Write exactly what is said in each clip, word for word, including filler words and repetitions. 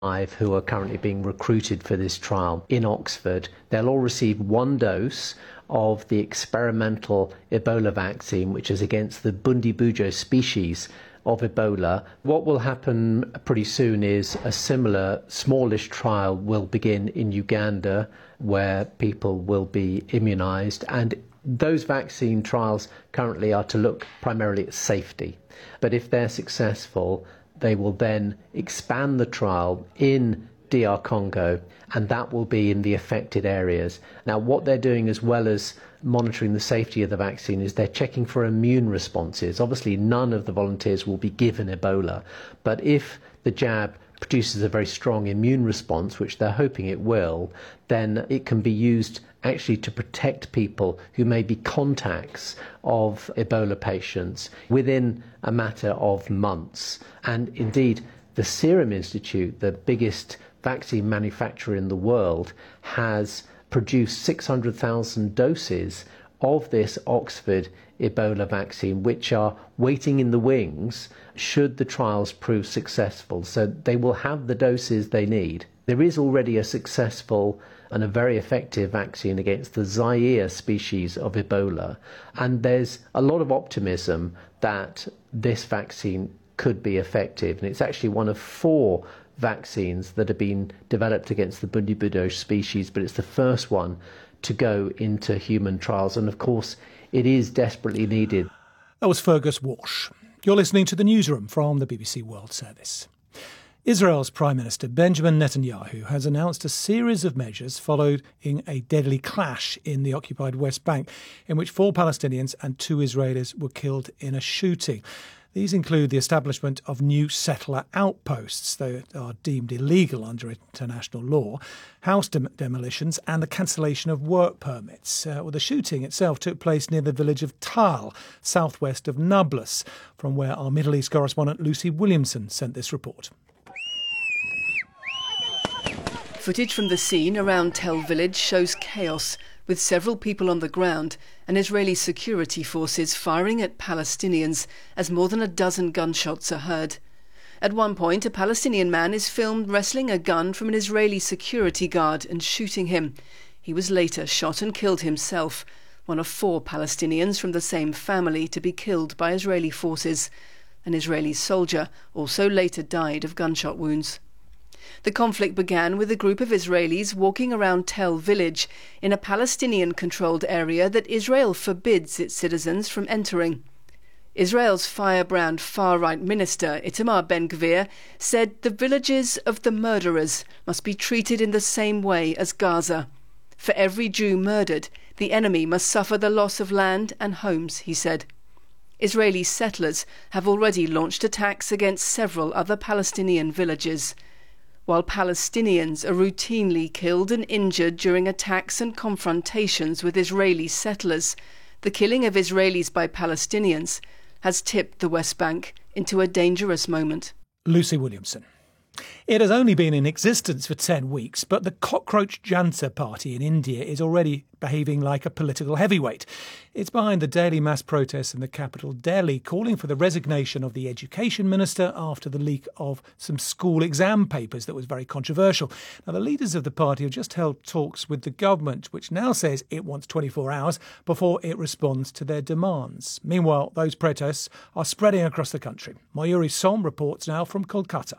who are currently being recruited for this trial in Oxford. They'll all receive one dose of the experimental Ebola vaccine, which is against the Bundibugyo species of Ebola. What will happen pretty soon is a similar smallish trial will begin in Uganda, where people will be immunised, and those vaccine trials currently are to look primarily at safety. But if they're successful, they will then expand the trial in D R Congo, and that will be in the affected areas. Now, what they're doing, as well as monitoring the safety of the vaccine, is they're checking for immune responses. Obviously, none of the volunteers will be given Ebola, but if the jab produces a very strong immune response, which they're hoping it will, then it can be used actually to protect people who may be contacts of Ebola patients within a matter of months. And indeed, the Serum Institute, the biggest vaccine manufacturer in the world, has produced six hundred thousand doses of this Oxford Ebola vaccine, which are waiting in the wings should the trials prove successful. So they will have the doses they need. There is already a successful and a very effective vaccine against the Zaire species of Ebola, and there's a lot of optimism that this vaccine could be effective. And it's actually one of four vaccines that have been developed against the Bundibugyo species, but it's the first one to go into human trials, and of course it is desperately needed. That was Fergus Walsh. You're listening to the Newsroom from the B B C World Service. Israel's Prime Minister Benjamin Netanyahu has announced a series of measures following a deadly clash in the occupied West Bank, in which four Palestinians and two Israelis were killed in a shooting. These include the establishment of new settler outposts that are deemed illegal under international law, house dem- demolitions and the cancellation of work permits. Uh, well, the shooting itself took place near the village of Tal, southwest of Nablus, from where our Middle East correspondent Lucy Williamson sent this report. Footage from the scene around Tel village shows chaos, with several people on the ground and Israeli security forces firing at Palestinians as more than a dozen gunshots are heard. At one point, a Palestinian man is filmed wresting a gun from an Israeli security guard and shooting him. He was later shot and killed himself, one of four Palestinians from the same family to be killed by Israeli forces. An Israeli soldier also later died of gunshot wounds. The conflict began with a group of Israelis walking around Tel village in a Palestinian-controlled area that Israel forbids its citizens from entering. Israel's firebrand far-right minister, Itamar Ben-Gvir, said the villages of the murderers must be treated in the same way as Gaza. For every Jew murdered, the enemy must suffer the loss of land and homes, he said. Israeli settlers have already launched attacks against several other Palestinian villages. While Palestinians are routinely killed and injured during attacks and confrontations with Israeli settlers, the killing of Israelis by Palestinians has tipped the West Bank into a dangerous moment. Lucy Williamson. It has only been in existence for ten weeks, but the Cockroach Janata Party in India is already behaving like a political heavyweight. It's behind the daily mass protests in the capital, Delhi, calling for the resignation of the education minister after the leak of some school exam papers that was very controversial. Now, the leaders of the party have just held talks with the government, which now says it wants twenty-four hours before it responds to their demands. Meanwhile, those protests are spreading across the country. Mayuri Som reports now from Kolkata.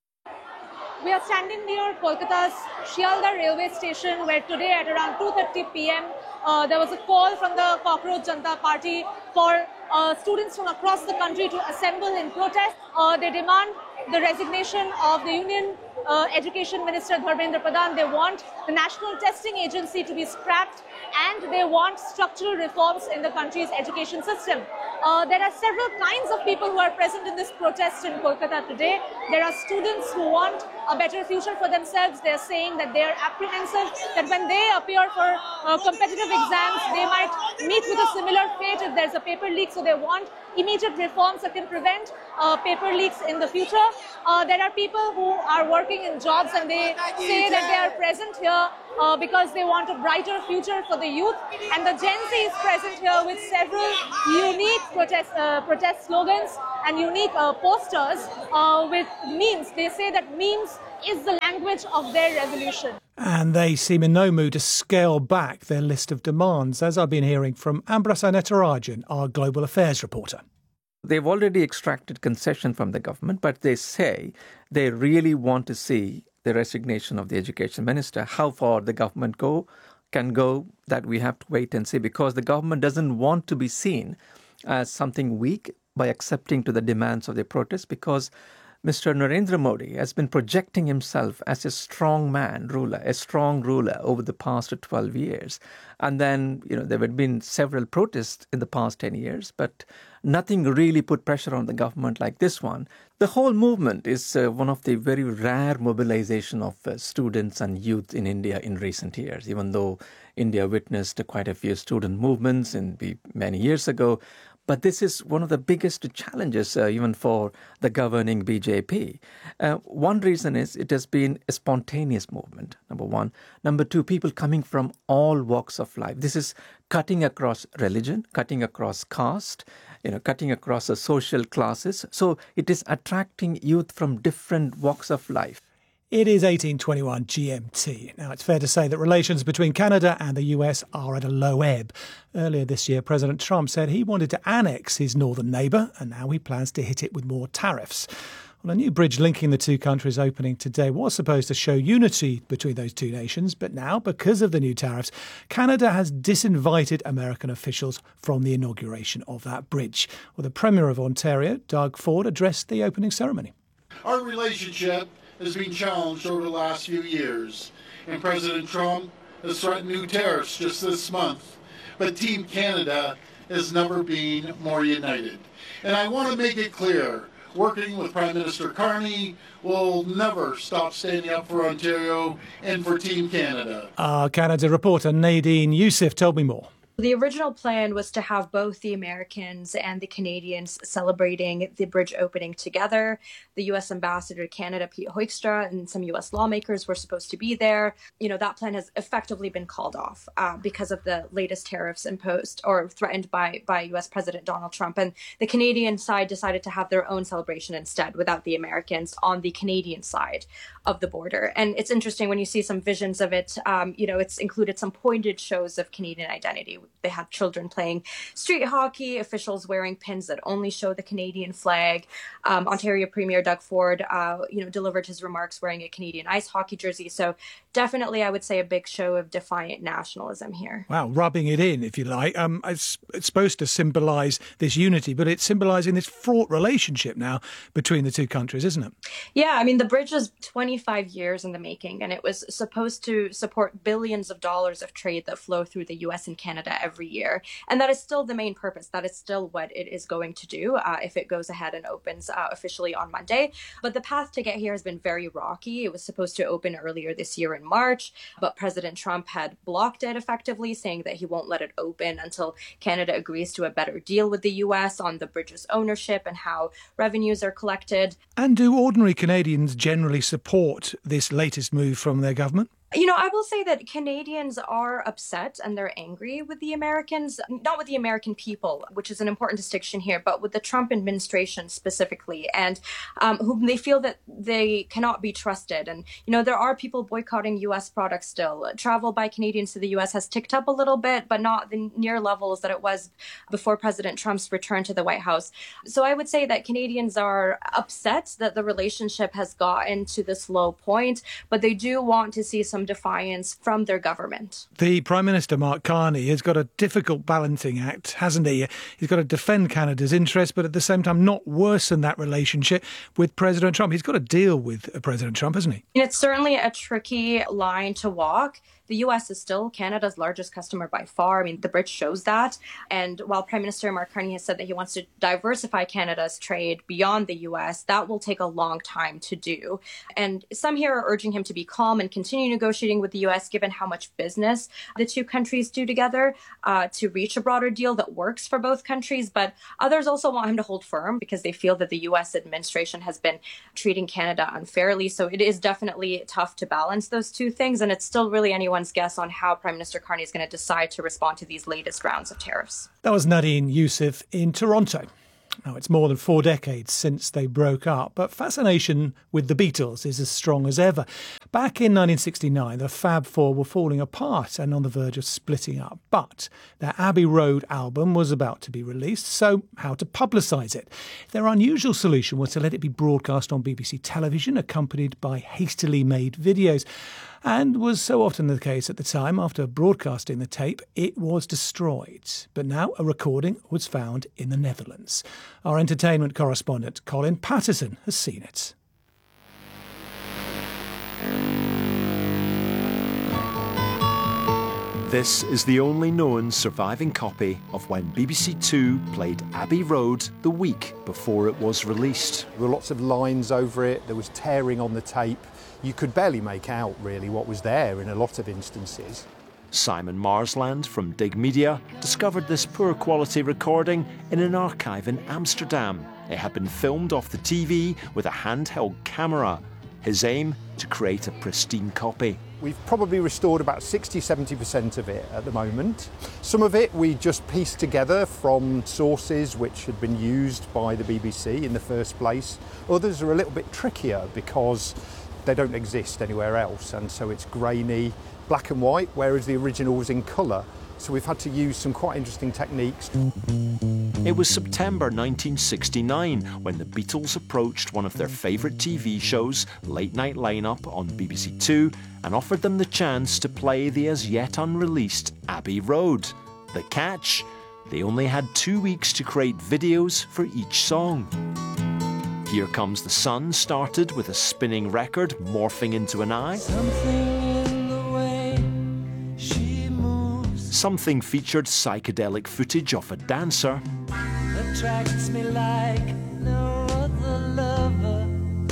We are standing near Kolkata's Shialdah railway station, where today at around two thirty p.m. Uh, there was a call from the Cockroach Janata Party for uh, students from across the country to assemble in protest. Uh, they demand the resignation of the Union uh, Education Minister Dharmendra Pradhan. They want the National Testing Agency to be scrapped, and they want structural reforms in the country's education system. Uh, there are several kinds of people who are present in this protest in Kolkata today. There are students who want a better future for themselves. They're saying that they are apprehensive that when they appear for uh, competitive exams, they might meet with a similar fate if there's a paper leak. So they want immediate reforms that can prevent uh, paper leaks in the future. Uh, there are people who are working in jobs, and they say that they are present here uh, because they want a brighter future for the youth. And the Gen Z is present here with several unique protest, uh, protest slogans and unique uh, posters uh, with memes. They say that memes is the language of their revolution. And they seem in no mood to scale back their list of demands, as I've been hearing from Ambrasa Nettarajan, our global affairs reporter. They've already extracted concession from the government, but they say they really want to see the resignation of the education minister. How far the government go can go, that we have to wait and see, because the government doesn't want to be seen as something weak by accepting to the demands of the protest, because Mister Narendra Modi has been projecting himself as a strong man ruler, a strong ruler over the past twelve years. And then, you know, there had been several protests in the past ten years, but nothing really put pressure on the government like this one. The whole movement is uh, one of the very rare mobilization of uh, students and youth in India in recent years, even though India witnessed quite a few student movements in the, many years ago. But this is one of the biggest challenges, uh, even for the governing B J P. Uh, one reason is it has been a spontaneous movement, number one. Number two, people coming from all walks of life. This is cutting across religion, cutting across caste, you know, cutting across the social classes. So it is attracting youth from different walks of life. It is eighteen twenty-one G M T. Now, it's fair to say that relations between Canada and the U S are at a low ebb. Earlier this year, President Trump said he wanted to annex his northern neighbour, and now he plans to hit it with more tariffs. Well, a new bridge linking the two countries opening today was supposed to show unity between those two nations, but now, because of the new tariffs, Canada has disinvited American officials from the inauguration of that bridge. Well, the Premier of Ontario, Doug Ford, addressed the opening ceremony. Our relationship has been challenged over the last few years, and President Trump has threatened new tariffs just this month. But Team Canada has never been more united. And I want to make it clear, working with Prime Minister Carney will never stop standing up for Ontario and for Team Canada. Our Canada reporter Nadine Youssef told me more. The original plan was to have both the Americans and the Canadians celebrating the bridge opening together. The U S ambassador to Canada, Pete Hoekstra, and some U S lawmakers were supposed to be there. You know, that plan has effectively been called off uh, because of the latest tariffs imposed or threatened by, by U S President Donald Trump. And the Canadian side decided to have their own celebration instead without the Americans on the Canadian side of the border. And it's interesting when you see some visions of it, um, you know, it's included some pointed shows of Canadian identity. They had children playing street hockey, officials wearing pins that only show the Canadian flag. Um, Ontario Premier Doug Ford, uh, you know, delivered his remarks wearing a Canadian ice hockey jersey. So definitely, I would say, a big show of defiant nationalism here. Wow, rubbing it in, if you like. Um, it's, it's supposed to symbolise this unity, but it's symbolising this fraught relationship now between the two countries, isn't it? Yeah, I mean, the bridge is twenty-five years in the making, and it was supposed to support billions of dollars of trade that flow through the U S and Canada every year. And that is still the main purpose. That is still what it is going to do uh, if it goes ahead and opens uh, officially on Monday. But the path to get here has been very rocky. It was supposed to open earlier this year in March, but President Trump had blocked it effectively, saying that he won't let it open until Canada agrees to a better deal with the U S on the bridge's ownership and how revenues are collected. And do ordinary Canadians generally support this latest move from their government? You know, I will say that Canadians are upset and they're angry with the Americans, not with the American people, which is an important distinction here, but with the Trump administration specifically, and um, whom they feel that they cannot be trusted. And, you know, there are people boycotting U S products still. Travel by Canadians to the U S has ticked up a little bit, but not the near levels that it was before President Trump's return to the White House. So I would say that Canadians are upset that the relationship has gotten to this low point, but they do want to see some defiance from their government. The Prime Minister, Mark Carney, has got a difficult balancing act, hasn't he? He's got to defend Canada's interests, but at the same time not worsen that relationship with President Trump. He's got to deal with President Trump, hasn't he? It's certainly a tricky line to walk. The U S is still Canada's largest customer by far. I mean, the bridge shows that. And while Prime Minister Mark Carney has said that he wants to diversify Canada's trade beyond the U S, that will take a long time to do. And some here are urging him to be calm and continue negotiating with the U S, given how much business the two countries do together, uh, to reach a broader deal that works for both countries. But others also want him to hold firm because they feel that the U S administration has been treating Canada unfairly. So it is definitely tough to balance those two things. And it's still really anyone's guess on how Prime Minister Carney is going to decide to respond to these latest rounds of tariffs. That was Nadine Youssef in Toronto. Now, it's more than four decades since they broke up, but fascination with the Beatles is as strong as ever. Back in nineteen sixty-nine, the Fab Four were falling apart and on the verge of splitting up. But their Abbey Road album was about to be released, so how to publicise it? Their unusual solution was to let it be broadcast on B B C television, accompanied by hastily made videos. And was so often the case at the time, after broadcasting the tape, it was destroyed. But now a recording was found in the Netherlands. Our entertainment correspondent, Colin Patterson, has seen it. This is the only known surviving copy of when B B C Two played Abbey Road the week before it was released. There were lots of lines over it, there was tearing on the tape. You could barely make out really what was there in a lot of instances. Simon Marsland from Dig Media discovered this poor quality recording in an archive in Amsterdam. It had been filmed off the T V with a handheld camera. His aim, to create a pristine copy. We've probably restored about sixty to seventy percent of it at the moment. Some of it we just pieced together from sources which had been used by the B B C in the first place. Others are a little bit trickier because they don't exist anywhere else, and so it's grainy, black and white, whereas the original was in colour. So we've had to use some quite interesting techniques. It was September nineteen sixty-nine when the Beatles approached one of their favourite T V shows, Late Night Line-Up on B B C Two, and offered them the chance to play the as yet unreleased Abbey Road. The catch? They only had two weeks to create videos for each song. Here Comes the Sun started with a spinning record morphing into an eye. Something in the way she moves. Something featured psychedelic footage of a dancer. Attracts me like no other lover.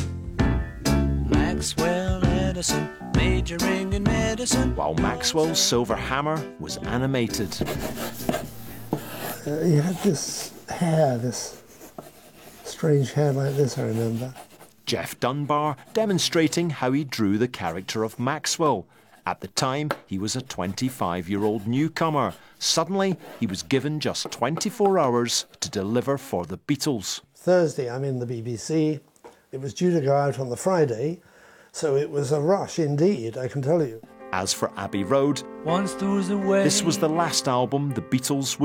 Maxwell Edison, majoring in medicine. While Maxwell's Silver Hammer was animated. Uh, you had this hair, this strange hair like this, I remember. Jeff Dunbar demonstrating how he drew the character of Maxwell. At the time, he was a twenty-five-year-old newcomer. Suddenly, he was given just twenty-four hours to deliver for the Beatles. Thursday, I'm in the B B C. It was due to go out on the Friday, so it was a rush indeed, I can tell you. As for Abbey Road, Once away. This was the last album the Beatles would